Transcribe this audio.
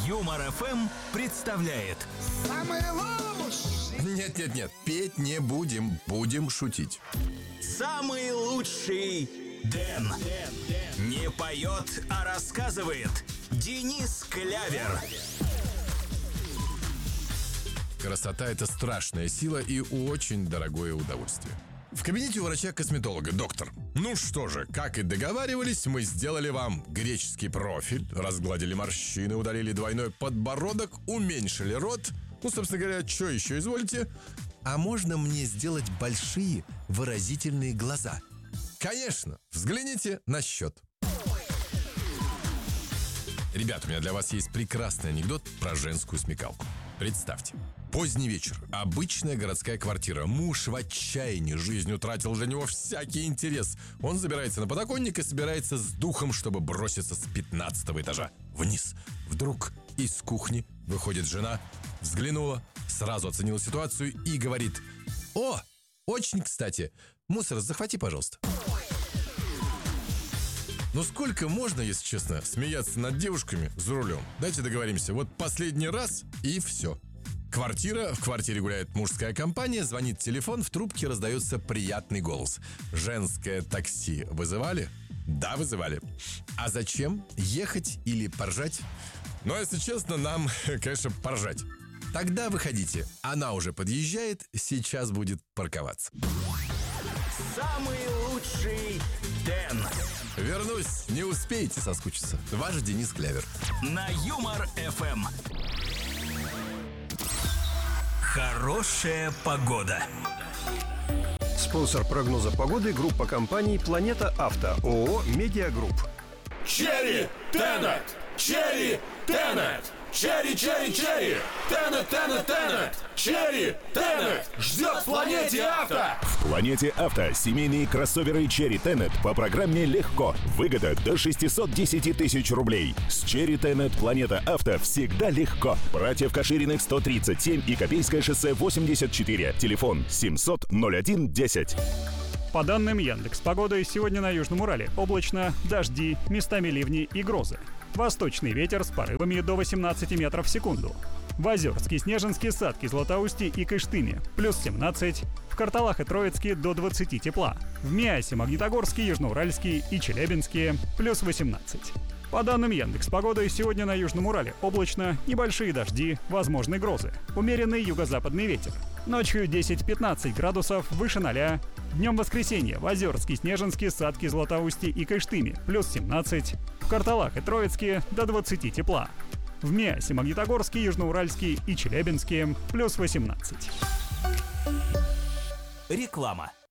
Юмор ФМ представляет. Самый лучший. Нет, петь не будем, будем шутить. Самый лучший Дэн. Не поет, а рассказывает Денис Клявер. Красота — это страшная сила и очень дорогое удовольствие. В кабинете у врача-косметолога: доктор, ну что же, как и договаривались, мы сделали вам греческий профиль, разгладили морщины, удалили двойной подбородок, уменьшили рот. Ну, собственно говоря, что еще изволите? А можно мне сделать большие выразительные глаза? Конечно, взгляните на счет. Ребят, у меня для вас есть прекрасный анекдот про женскую смекалку. Представьте, поздний вечер, обычная городская квартира. Муж в отчаянии, жизнь утратил для него всякий интерес. Он забирается на подоконник и собирается с духом, чтобы броситься с 15-го этажа вниз. Вдруг из кухни выходит жена, взглянула, сразу оценила ситуацию и говорит: «О, очень кстати, мусор захвати, пожалуйста». Ну сколько можно, если честно, смеяться над девушками за рулем? Давайте договоримся, вот последний раз и все. В квартире гуляет мужская компания, звонит телефон, в трубке раздается приятный голос. Женское такси вызывали? Да, вызывали. А зачем? Ехать или поржать? Ну, если честно, нам, конечно, поржать. Тогда выходите, она уже подъезжает, сейчас будет парковаться. Самый лучший Дэн. Вернусь, не успеете соскучиться. Ваш Денис Клявер. На Юмор ФМ. Хорошая погода. Спонсор прогноза погоды — группа компаний «Планета Авто», ООО «Медиагрупп». Черри Тенет! Черри Тенет! Черри, черри, черри! Тенет, тенет, тенет! Черри Тенет! Ждет в Планете Авто! В Планете Авто семейные кроссоверы Черри Тенет по программе «Легко». Выгода до 610 тысяч рублей. С Черри Тенет Планета Авто всегда легко. Братьев Кашириных 137 и Копейское шоссе 84. Телефон 700 01 10. По данным Яндекс.Погоды, сегодня на Южном Урале облачно, дожди, местами ливни и грозы. Восточный ветер с порывами до 18 метров в секунду. В Озерске, Снежинске, Садке, Златоусте и Кыштыме плюс 17. В Карталах и Троицке до 20 тепла. В Миасе, Магнитогорске, Южноуральске и Челябинске плюс 18. По данным Яндекс.Погоды, сегодня на Южном Урале облачно, небольшие дожди, возможны грозы. Умеренный юго-западный ветер. Ночью 10-15 градусов выше 0. Днем воскресенья в Озерске, Снежинске, Садке, Златоусте и Кыштыме плюс 17. В Карталах и Троицке до 20 тепла. В Миасе, Магнитогорске, Южноуральске и Челябинске плюс 18. Реклама.